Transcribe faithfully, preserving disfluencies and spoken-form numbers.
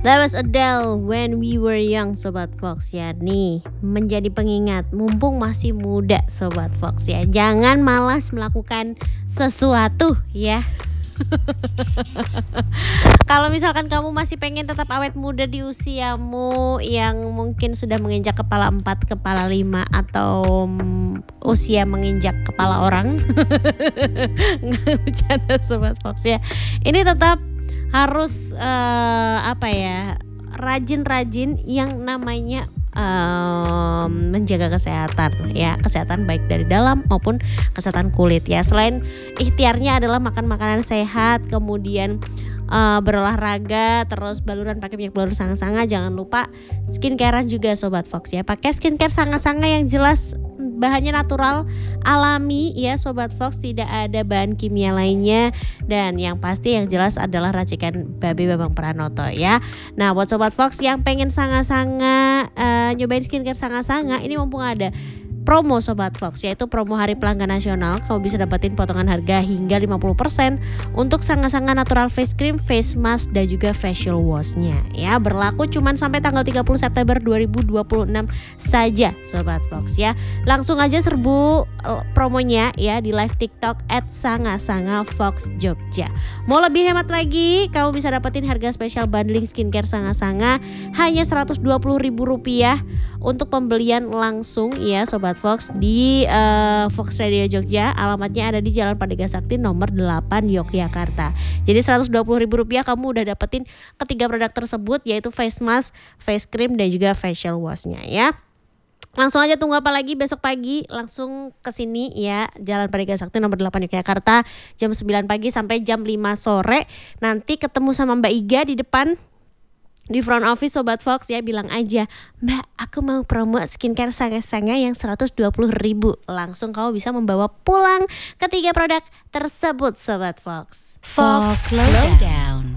That was Adele, When We Were Young, Sobat Fox ya. Nih, menjadi pengingat, mumpung masih muda Sobat Fox ya, jangan malas melakukan sesuatu ya. Kalau misalkan kamu masih pengen tetap awet muda di usiamu yang mungkin sudah menginjak kepala empat, kepala lima, atau usia menginjak kepala orang, nggak bercanda Sobat Fox ya. Ini tetap harus uh, apa ya, rajin-rajin yang namanya um, menjaga kesehatan ya, kesehatan baik dari dalam maupun kesehatan kulit ya. Selain ikhtiarnya adalah makan makanan sehat, kemudian uh, berolahraga, terus baluran pakai minyak balur sanga-sanga, jangan lupa skincarean juga Sobat Fox ya. Pakai skincare sanga-sanga yang jelas bahannya natural, alami ya Sobat Fox, tidak ada bahan kimia lainnya, dan yang pasti yang jelas adalah racikan Babe Bambang Pranoto ya. Nah, buat Sobat Fox yang pengen sanga-sanga, uh, nyobain skincare sanga-sanga, ini mumpung ada promo Sobat Fox, yaitu promo Hari Pelanggan Nasional. Kamu bisa dapetin potongan harga hingga lima puluh persen untuk sanga-sanga natural face cream, face mask, dan juga facial wash-nya ya. Berlaku cuman sampai tanggal tiga puluh September dua ribu dua puluh enam saja Sobat Fox ya. Langsung aja serbu promonya ya di live TikTok at sanga-sanga fox jogja. Mau lebih hemat lagi, kamu bisa dapetin harga spesial bundling skincare sanga-sanga hanya seratus dua puluh ribu rupiah untuk pembelian langsung ya Sobat Fox di uh, Fox Radio Jogja. Alamatnya ada di Jalan Pandega Sakti nomor delapan Yogyakarta. Jadi seratus dua puluh ribu rupiah kamu udah dapetin ketiga produk tersebut, yaitu face mask, face cream, dan juga facial wash-nya ya. Langsung aja, tunggu apa lagi, besok pagi langsung ke sini ya, Jalan Pandega Sakti nomor delapan Yogyakarta, jam sembilan pagi sampai jam lima sore. Nanti ketemu sama Mbak Iga di depan di front office Sobat Fox ya. Bilang aja, Mbak, aku mau promo skincare sanga-sanga yang seratus dua puluh ribu. Langsung kamu bisa membawa pulang ketiga produk tersebut Sobat Fox. Fox Slowdown.